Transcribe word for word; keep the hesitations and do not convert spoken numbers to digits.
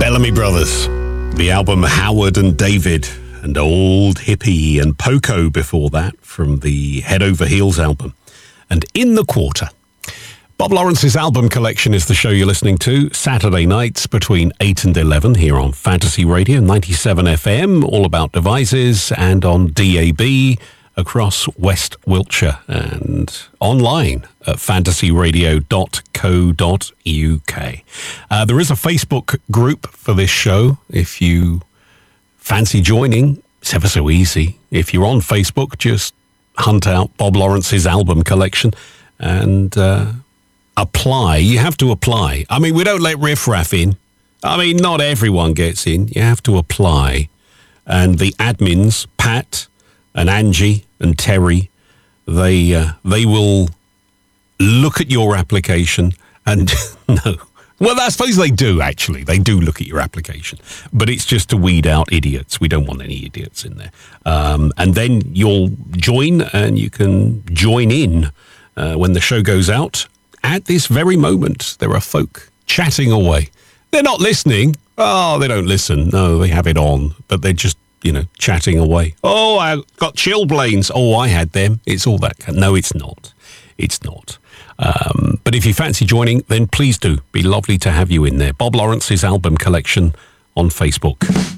Bellamy Brothers, the album Howard and David, and Old Hippie and Poco before that from the Head Over Heels album. And In the Quarter. Bob Lawrence's album collection is the show you're listening to Saturday nights between eight and eleven here on Fantasy Radio ninety-seven F M, all about devices, and on D A B across West Wiltshire and online at fantasy radio dot co dot U K. Uh, there is a Facebook group for this show if you fancy joining. It's ever so easy. If you're on Facebook, just hunt out Bob Lawrence's album collection and uh, apply. You have to apply. I mean, we don't let riffraff in. I mean, not everyone gets in. You have to apply. And the admins, Pat and Angie and Terry, they uh, they will look at your application and no. Well, I suppose they do, actually. They do look at your application. But it's just to weed out idiots. We don't want any idiots in there. Um, and then you'll join, and you can join in uh, when the show goes out. At this very moment, there are folk chatting away. They're not listening. Oh, they don't listen. No, they have it on. But they're just, you know, chatting away. Oh, I got chilblains. Oh, I had them. It's all that. No, it's not. It's not. Um, but if you fancy joining, then please do. Be lovely to have you in there. Bob Lawrence's album collection on Facebook.